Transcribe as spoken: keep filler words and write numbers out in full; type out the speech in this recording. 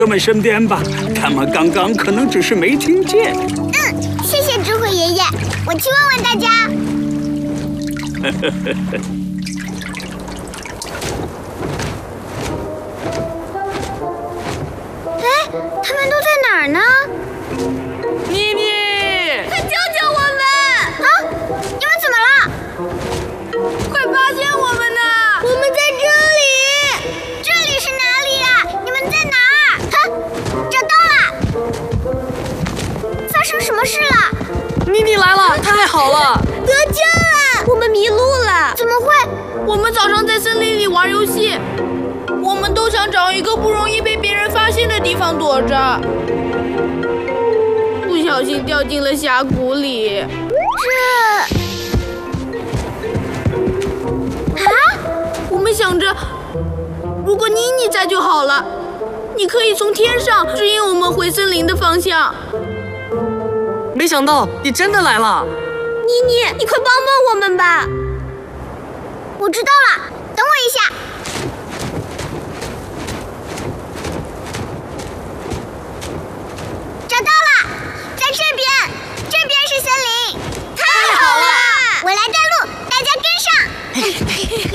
友们身边吧，他们刚刚可能只是没听见。 嗯，谢谢智慧爷爷，我去问问大家。哎，他们都在哪儿呢？ 妮妮， 快救救我们！啊，你们怎么了？ 快发现我们呐！ 我们在这里。这里是哪里呀？你们在哪儿？哈，找到了。发生什么事了？ 妮妮来了，太好了！ 得救了！我们迷路了。怎么会？ 我们早上在森林里玩游戏，我们都想找一个不容易被别人发现的地方躲着，不小心掉进了峡谷里。 这……啊！ 我们想着，如果妮妮在就好了，你可以从天上指引我们回森林的方向。 没想到你真的来了， 妮妮，你快帮帮我们吧！我知道了，等我一下。找到了，在这边，这边是森林。太好了！我来带路，大家跟上。